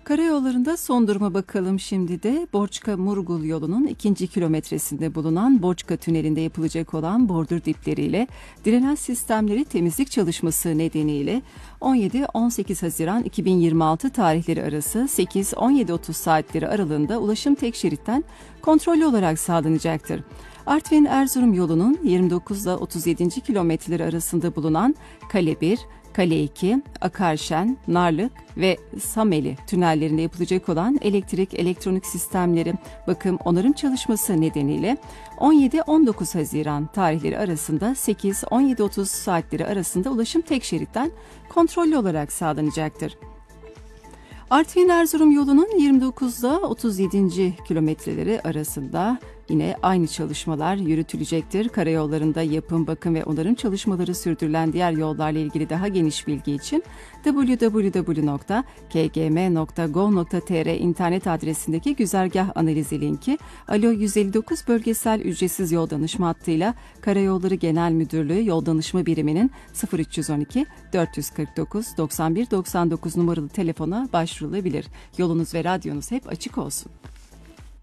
Karayollarında son duruma bakalım şimdi de. Borçka-Murgul yolunun 2. kilometresinde bulunan Borçka Tüneli'nde yapılacak olan bordür dipleriyle drenaj sistemleri temizlik çalışması nedeniyle 17-18 Haziran 2026 tarihleri arası 8-17.30 saatleri aralığında ulaşım tek şeritten kontrollü olarak sağlanacaktır. Artvin-Erzurum yolunun 29 ile 37. kilometreleri arasında bulunan Kale 1, Kale 2, Akarşen, Narlık ve Sameli tünellerinde yapılacak olan elektrik, elektronik sistemleri, bakım, onarım çalışması nedeniyle 17-19 Haziran tarihleri arasında 8-17.30 saatleri arasında ulaşım tek şeritten kontrollü olarak sağlanacaktır. Artvin-Erzurum yolunun 29 ile 37. kilometreleri arasında yine aynı çalışmalar yürütülecektir. Karayollarında yapım, bakım ve onarım çalışmaları sürdürülen diğer yollarla ilgili daha geniş bilgi için www.kgm.gov.tr internet adresindeki güzergah analizi linki, Alo 159 bölgesel ücretsiz yol danışma hattıyla Karayolları Genel Müdürlüğü Yol Danışma Biriminin 0312 449 91 99 numaralı telefona başvurulabilir. Yolunuz ve radyonuz hep açık olsun.